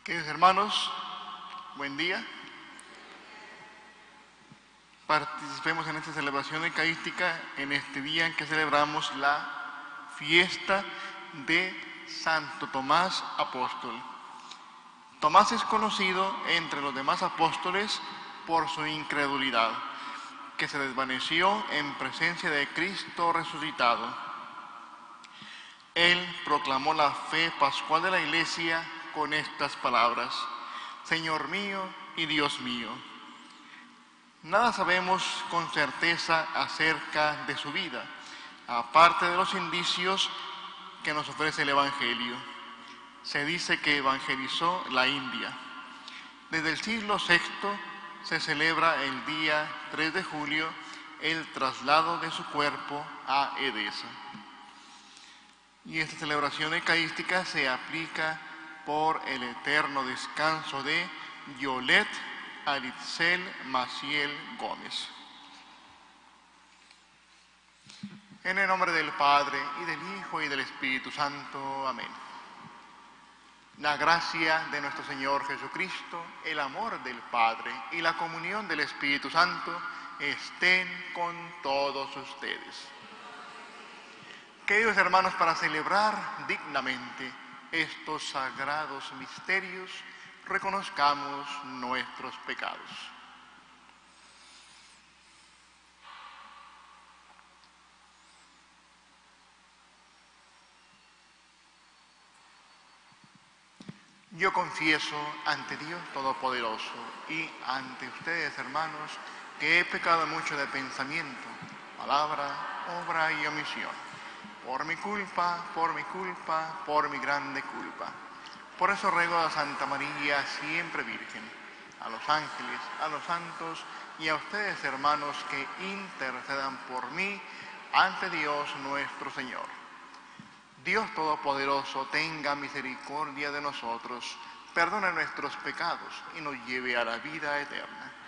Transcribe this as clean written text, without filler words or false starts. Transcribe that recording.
Queridos hermanos, buen día. Participemos en esta celebración eucarística en este día en que celebramos la fiesta de Santo Tomás Apóstol. Tomás es conocido entre los demás apóstoles por su incredulidad, que se desvaneció en presencia de Cristo resucitado. Él proclamó la fe pascual de la Iglesia con estas palabras: Señor mío y Dios mío. Nada sabemos con certeza acerca de su vida, aparte de los indicios que nos ofrece el Evangelio. Se dice que evangelizó la India. Desde el siglo VI se celebra el día 3 de julio el traslado de su cuerpo a Edesa. Y esta celebración eucarística se aplica por el eterno descanso de Yolet Aritzel Maciel Gómez. En el nombre del Padre, y del Hijo, y del Espíritu Santo. Amén. La gracia de nuestro Señor Jesucristo, el amor del Padre y la comunión del Espíritu Santo estén con todos ustedes. Queridos hermanos, para celebrar dignamente estos sagrados misterios, reconozcamos nuestros pecados. Yo confieso ante Dios Todopoderoso y ante ustedes, hermanos, que he pecado mucho de pensamiento, palabra, obra y omisión. Por mi culpa, por mi grande culpa. Por eso ruego a Santa María, siempre Virgen, a los ángeles, a los santos y a ustedes, hermanos, que intercedan por mí ante Dios nuestro Señor. Dios Todopoderoso tenga misericordia de nosotros, perdone nuestros pecados y nos lleve a la vida eterna.